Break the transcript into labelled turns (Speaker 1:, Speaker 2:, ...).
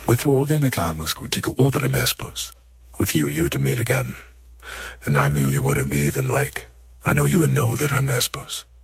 Speaker 1: With organic honest kuti kuodre mespos. With you to meet again. And I knew you wouldn't be even like. I know you would know that I'm Espos.